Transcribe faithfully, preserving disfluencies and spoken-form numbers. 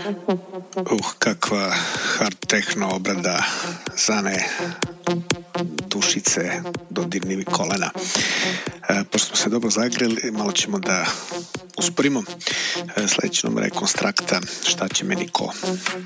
Uh, kakva hard techno obrada Zane, dušice, dodirnivi kolena. E, pošto smo se dobro zagrili, malo ćemo da usporimo. E, sledeći numер je Konstrakta, šta će meni ko.